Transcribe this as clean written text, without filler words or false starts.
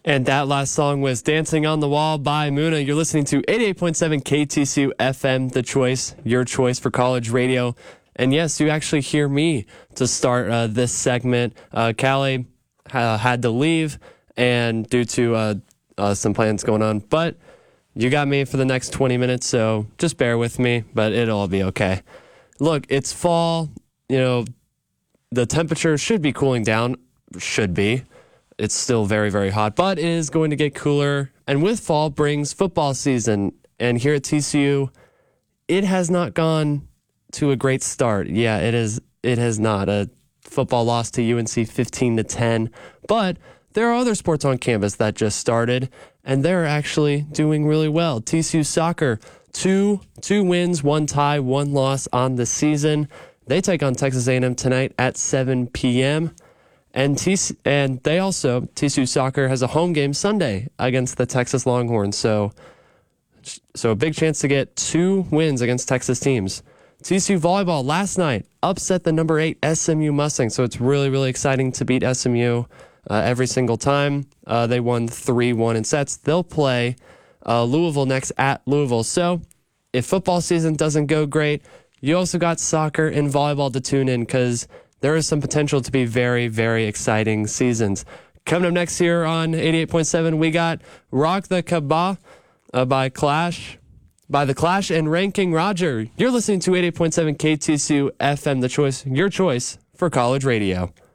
And that last song was Dancing on the Wall by Muna. You're listening to 88.7 KTSU FM, The Choice, your choice for college radio. And yes, you actually hear me to start this segment. Callie had to leave and due to some plans going on. But you got me for the next 20 minutes, so just bear with me, but it'll all be okay. Look, it's fall. You know, the temperature should be cooling down. Should be. It's still very, very hot, but it is going to get cooler. And with fall brings football season. And here at TCU, it has not gone to a great start. Yeah, it has not. A football loss to UNC 15-10. But there are other sports on campus that just started, and they're actually doing really well. TCU soccer, two wins, one tie, one loss on the season. They take on Texas A&M tonight at 7 p.m. And TCU Soccer has a home game Sunday against the Texas Longhorns. So a big chance to get 2 wins against Texas teams. TCU Volleyball last night upset the number 8 SMU Mustangs. So it's really, really exciting to beat SMU every single time. They won 3-1 in sets. They'll play Louisville next at Louisville. So if football season doesn't go great, you also got soccer and volleyball to tune in because there is some potential to be very, very exciting seasons. Coming up next here on 88.7, we got Rock the Kaaba by The Clash and Ranking Roger. You're listening to 88.7 KTSU FM, The Choice, your choice for college radio.